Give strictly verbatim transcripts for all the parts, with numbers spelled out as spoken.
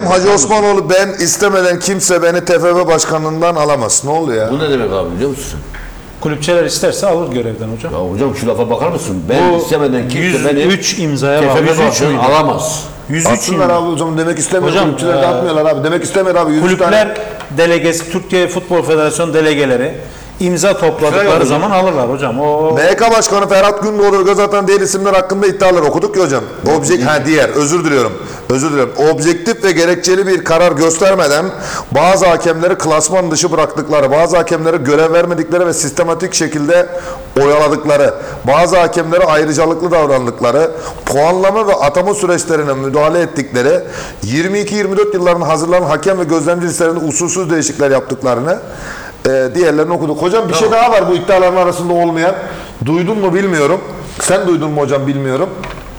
Hacı Osmanoğlu ben istemeden kimse beni T F F başkanlığından alamaz. Ne oluyor ya? Bu ne demek abi biliyor musun? Kulüpçeler isterse alır görevden hocam. Ya hocam şu lafa bakar mısın? Ben Bu istemeden kimse beni yüz üç imzaya T bağlı. F F yüz üç başkanı müydü? alamaz. yüz üç Atsınlar abi hocam demek istemiyor. Hocam, Kulüpçüler de e, atmıyorlar abi. Demek istemiyor abi. yüz üç tane. Kulüpler delegesi, Türkiye Futbol Federasyonu delegeleri imza topladıkları Şöyle zaman alırlar hocam. O M H K Başkanı Ferhat Gündoğdu göz atan diğer isimler hakkında iddialar okuduk ya hocam. Objek ha diğer özür diliyorum. Özür diliyorum. Objektif ve gerekçeli bir karar göstermeden bazı hakemleri klasman dışı bıraktıkları, bazı hakemlere görev vermedikleri ve sistematik şekilde oyaladıkları, bazı hakemlere ayrıcalıklı davrandıkları, puanlama ve atama süreçlerine müdahale ettikleri, yirmi iki yirmi dört yıllarında hazırlanan hakem ve gözlemci listelerinde usulsüz değişiklikler yaptıklarını Ee, diğerlerini okuduk. Hocam bir şey daha var bu iddiaların arasında olmayan. Duydun mu bilmiyorum. Sen duydun mu hocam bilmiyorum.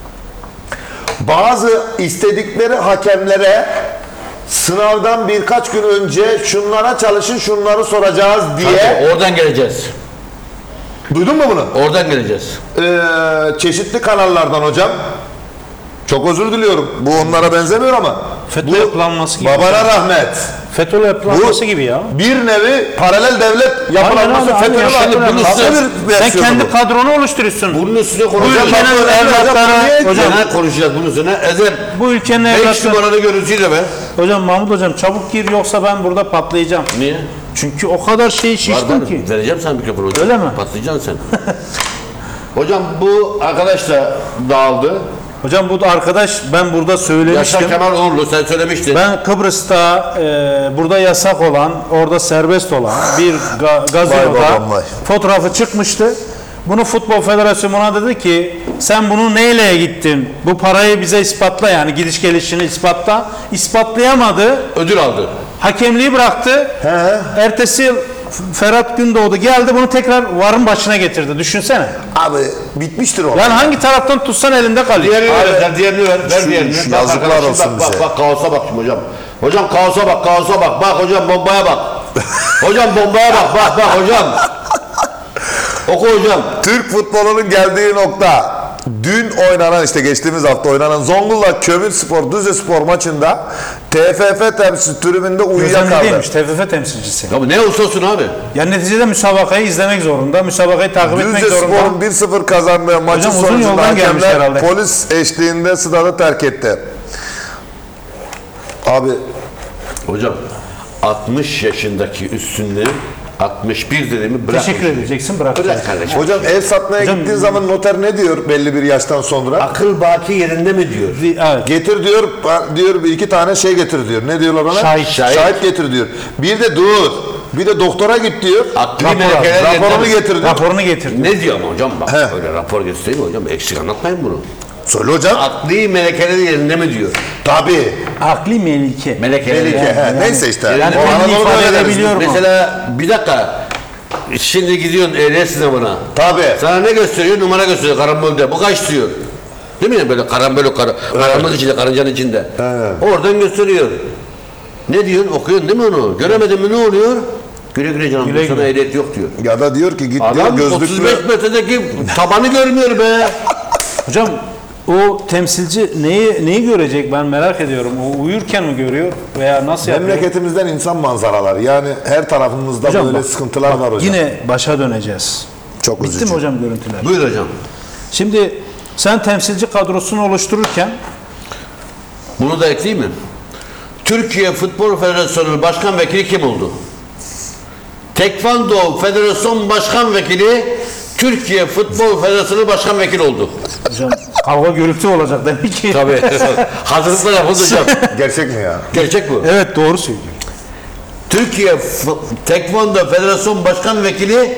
Bazı istedikleri hakemlere sınavdan birkaç gün önce şunlara çalışın şunları soracağız diye. Tabii, oradan geleceğiz. Duydun mu bunu? Oradan geleceğiz. Ee, çeşitli kanallardan hocam. Çok özür diliyorum. Bu onlara benzemiyor ama. FETÖ Bu yapılanması gibi. babana rahmet. FETÖ yapılanması gibi ya. Bir nevi paralel devlet yapılanması. Aynen, aynen, FETÖ'nün aynen. adı- Sen- adı bir Sen versiyonu kendi bu. kadronu oluşturuyorsun. Bunun üstüne Bu konuşacağız. ülkenin Hocam, evlatları, hocam, hocam, Ne konuşacağız bunun üstüne? Ezel bu ülkenin beş evlatları. numaralı görüntüyle be. Hocam Mahmut hocam çabuk gir yoksa ben burada patlayacağım. Niye? Çünkü o kadar şey Var, şiştim var. ki. Vereceğim sana mikrofonu hocam. Öyle mi? Patlayacaksın sen. Hocam bu arkadaş da dağıldı. Hocam bu da arkadaş ben burada söylemiştim. Yaşar Kemal Uğurlu sen söylemiştin. Ben Kıbrıs'ta e, burada yasak olan, orada serbest olan bir ga- Vay gazinoda babam vay. fotoğrafı çıkmıştı. Bunu Futbol Federasyonu bana dedi ki sen bunu neyle gittin? Bu parayı bize ispatla yani gidiş gelişini ispatla. İspatlayamadı. Ödül aldı. Hakemliği bıraktı. He. Ertesi yıl Ferhat Gündoğdu geldi bunu tekrar varın başına getirdi. Düşünsene. Abi bitmiştir o. Yani hangi taraftan tutsan elinde kalıyor. Diğerini ver, ver, diğerini ver, ver Şu- diğerini. şu Bak yazıklar arkadaşım, olsun bak, bize. bak, bak, kaosa bak şimdi hocam. Hocam kaosa bak, kaosa bak. Bak hocam bombaya bak. Hocam bombaya bak, bak, bak hocam. Oku hocam. Türk futbolunun geldiği nokta. Dün oynanan işte geçtiğimiz hafta oynanan Zonguldak Kömürspor Düzcespor maçında T F F temsilcisi tribünde uyuyakaldı. Gözlemci T F F temsilcisi. Ya bu ne ustasın abi? Yani neticede müsabakayı izlemek zorunda, müsabakayı takip etmek zorunda. Düzcespor'un bir sıfır kazandığı maçın uzun sonucunda yoldan gelmiş hakemler herhalde. polis eşliğinde stadı terk etti. Abi Hocam altmış yaşındaki üstünlüğü altmış bir dediğimi bırak. Teşekkür edeceksin, bırak. Bırak kardeşim. hocam ev satmaya Hocam- gittiğin zaman noter ne diyor belli bir yaştan sonra? Akıl baki yerinde mi diyor? Evet. Getir diyor, ba- diyor bir iki tane şey getir diyor. Ne diyorlar ona? Şahit. Şahit getir diyor. Bir de dur. Bir de doktora git diyor. Akli Rapor- melekeler Raporunu yerinde mi? getir diyor. Raporunu getirdi. Ne diyor ama hocam bak. He. Öyle rapor göstereyim mi hocam? Eksik anlatmayın bunu. Söyle hocam. Akli melekeleri yerinde mi diyor? Tabii. Akli melike. Melekeleri. Melike. he, Neyse işte. Yani O kendini Anadolu'da ifade öyle deriz. edebiliyor mu? Mesela bir dakika. Şimdi gidiyorsun ehliyet sınavına. Tabii. Sana ne gösteriyor? Numara gösteriyor karambolde. Bu kaç diyor? Değil mi? Böyle karambol, kar karambol içinde, karıncanın içinde. Evet. Oradan gösteriyor. Ne diyorsun? Okuyorsun değil mi onu? Göremedin mi ne oluyor? Güle güle canım. Güle bu sana güle. ehliyet yok diyor. Ya da diyor ki git diyor Adam gözlüklü. otuz beş metredeki tabanı görmüyor be. Hocam o temsilci neyi neyi görecek ben merak ediyorum. O uyurken mi görüyor veya nasıl yapıyor? Memleketimizden insan manzaraları. Yani her tarafımızda Hocam böyle bak, sıkıntılar var hocam. Yine başa döneceğiz. Çok Bitti üzücü. mi hocam görüntüler? Buyur hocam. Şimdi sen temsilci kadrosunu oluştururken Bunu da ekleyeyim mi? Türkiye Futbol Federasyonu Başkan Vekili kim oldu? Tekvando Federasyon Başkan Vekili Türkiye Futbol Federasyonu Başkan Vekili oldu. hocam kavga gürültü olacak demek ki. Tabii. Hazırlıkla yapıldı hocam. Gerçek mi ya? Gerçek bu. Evet doğru söylüyor. Türkiye F- Tekvando Federasyon Başkan Vekili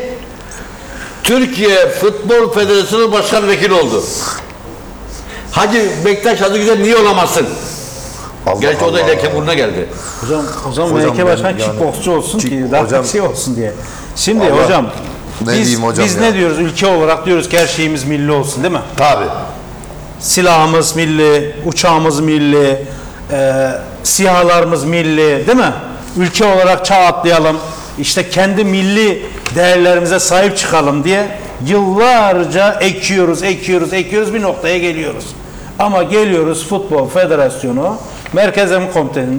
Türkiye Futbol Federasyonu Başkan Vekili oldu. Hacı Bektaş adı güzel niye olamazsın? Allah Gerçi o da Allah. ile buruna geldi. Hocam o zaman Hocam M H K ben Başkan yani- kickboksçu olsun ki Kick- daha hocam- şey olsun diye. Şimdi Allah- hocam Ne biz, diyeyim hocam biz ya? ne diyoruz ülke olarak diyoruz ki her şeyimiz milli olsun değil mi? Tabii. Silahımız milli, uçağımız milli, e, sihalarımız milli değil mi? Ülke olarak çağ atlayalım, işte kendi milli değerlerimize sahip çıkalım diye yıllarca ekiyoruz, ekiyoruz, ekiyoruz bir noktaya geliyoruz. Ama geliyoruz Futbol Federasyonu Merkez Emniyet Komitesi'nde